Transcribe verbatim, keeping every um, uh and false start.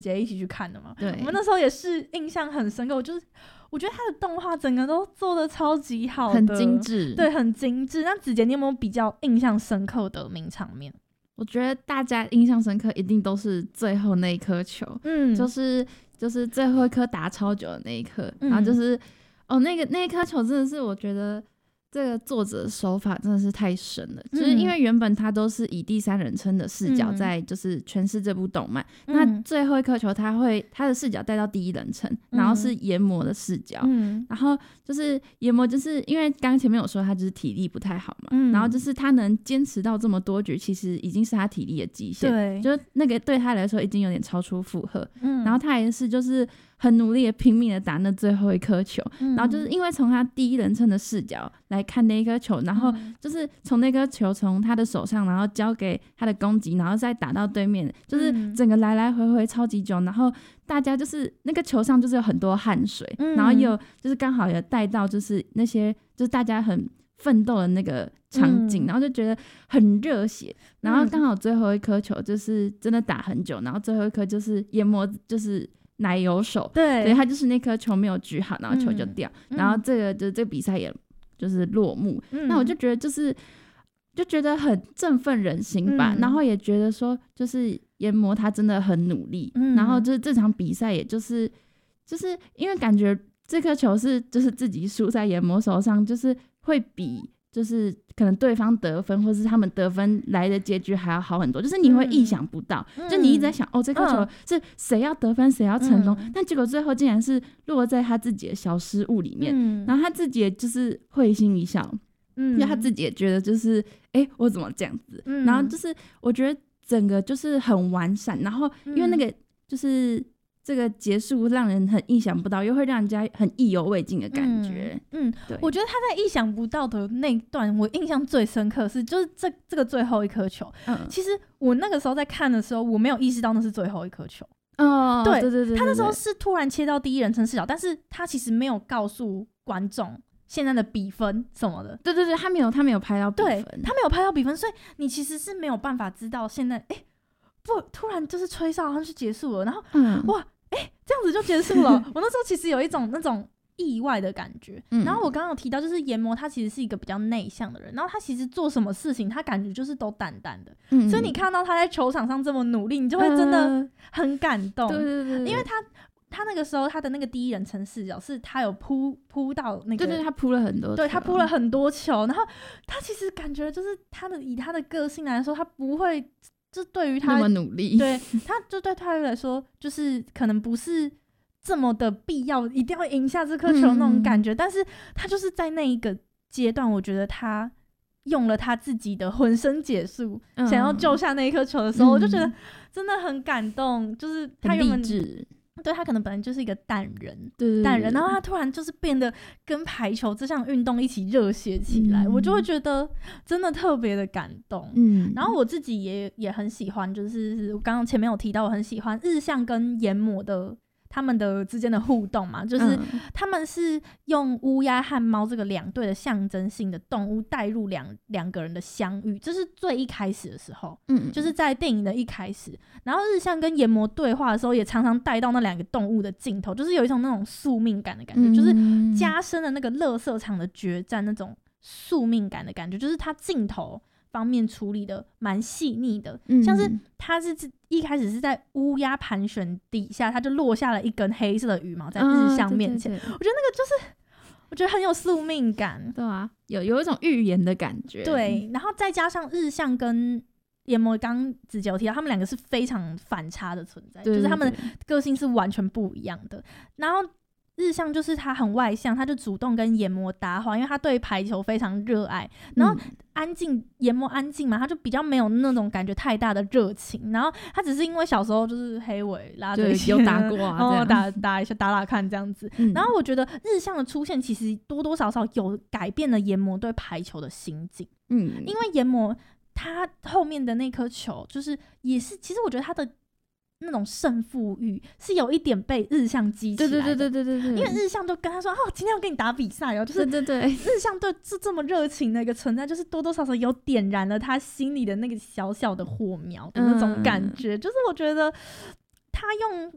姐一起去看的嘛， 对， 我们那时候也是印象很深刻，我就是我觉得他的动画整个都做的超级好的， 很精致， 对，很精致。那子杰你有没有比较印象深刻的名场面？ 我觉得大家印象深刻一定都是最后那一颗球，嗯，就是就是最后一颗打超久的那一颗，嗯、然后就是哦那个那一颗球真的是我觉得这个作者的手法真的是太神了，嗯、就是因为原本他都是以第三人称的视角在就是诠释这部动漫，嗯、那最后一颗球他会他的视角带到第一人称，嗯、然后是研磨的视角，嗯、然后就是研磨就是因为刚刚前面有说他就是体力不太好嘛，嗯、然后就是他能坚持到这么多局，其实已经是他体力的极限，对，就那个对他来说已经有点超出负荷，嗯、然后他也是就是很努力的拼命的打那最后一颗球，嗯、然后就是因为从他第一人称的视角来看那一颗球，然后就是从那颗球从他的手上然后交给他的攻击，然后再打到对面，就是整个来来回回超级久，然后大家就是那个球上就是有很多汗水，嗯、然后也有就是刚好有带到就是那些就是大家很奋斗的那个场景，嗯、然后就觉得很热血，然后刚好最后一颗球就是真的打很久，然后最后一颗就是研磨就是奶油手，对，所以他就是那颗球没有举好，然后球就掉，嗯、然后这个就这个比赛也就是落幕，嗯、那我就觉得就是就觉得很振奋人心吧，嗯、然后也觉得说就是研磨他真的很努力，嗯、然后就是这场比赛也就是就是因为感觉这颗球是就是自己输在研磨手上，就是会比就是可能对方得分或是他们得分来的结局还要好很多，就是你会意想不到，嗯、就你一直在想哦这颗球是谁要得分谁要成功，嗯、但结果最后竟然是落在他自己的小失误里面，嗯、然后他自己也就是会心一笑，嗯、因为他自己也觉得就是哎我怎么这样子，嗯、然后就是我觉得整个就是很完善，然后因为那个就是这个结束让人很意想不到，又会让人家很意犹未尽的感觉。嗯，嗯对， 我觉得他在意想不到的那段，我印象最深刻是就是这这个最后一颗球。嗯，其实我那个时候在看的时候，我没有意识到那是最后一颗球。 哦，对对 对, 对, 对， 他那时候是突然切到第一人称视角，但是他其实没有告诉观众现在的比分什么的。 对对对，他没有他没有拍到比分， 对，他没有拍到比分，所以你其实是没有办法知道现在哎。不，突然就是吹哨，然后就结束了，然后、嗯、哇，哎、欸，这样子就结束了。我那时候其实有一种那种意外的感觉。嗯、然后我刚刚有提到，就是研磨他其实是一个比较内向的人，然后他其实做什么事情，他感觉就是都淡淡的。嗯、所以你看到他在球场上这么努力，你就会真的很感动。对对对，因为他他那个时候他的那个第一人称视角是他有扑扑到那个， 对对，他扑了很多球， 对他扑了很多球，然后他其实感觉就是他的以他的个性来说，他不会。就对于他那么努力， 对，他就对他来说，就是可能不是这么的必要，一定要赢下这颗球那种感觉。嗯、但是他就是在那一个阶段，我觉得他用了他自己的浑身解数，嗯、想要救下那一颗球的时候，嗯、我就觉得真的很感动。就是他原本对他可能本来就是一个淡人，对淡人，然后他突然就是变得跟排球这项运动一起热血起来，嗯、我就会觉得真的特别的感动。嗯，然后我自己也也很喜欢，就是我刚刚前面有提到，我很喜欢日向跟研磨的他们的之间的互动嘛，就是他们是用乌鸦和猫这个两对的象征性的动物带入两两个人的相遇，这是最一开始的时候，嗯，就是在电影的一开始。然后日向跟研磨对话的时候，也常常带到那两个动物的镜头，就是有一种那种宿命感的感觉，嗯、就是加深了那个垃圾场的决战那种宿命感的感觉，就是他镜头方面处理的蛮细腻的，嗯、像是他是一开始是在乌鸦盘旋底下，他就落下了一根黑色的羽毛在日向面前，嗯、对对对，我觉得那个就是我觉得很有宿命感， 对啊，有有一种预言的感觉， 对，然后再加上日向跟研磨刚子杰有提到，他们两个是非常反差的存在，对对对，就是他们的个性是完全不一样的，然后日向就是他很外向，他就主动跟研磨搭话，因为他对排球非常热爱。然后安静，研磨安静嘛，他就比较没有那种感觉太大的热情。然后他只是因为小时候就是黑尾拉着有打过啊， 然后打打一下打打看这样子。嗯、然后我觉得日向的出现其实多多少少有改变了研磨对排球的心境。嗯，因为研磨他后面的那颗球，就是也是，其实我觉得他的那种胜负欲是有一点被日向激起来的，对对对对对对，因为日向就跟他说：“哦，今天要跟你打比赛哦。”就是对对对，日向对这这么热情的一个存在，就是多多少少有点燃了他心里的那个小小的火苗的那种感觉。嗯、就是我觉得他用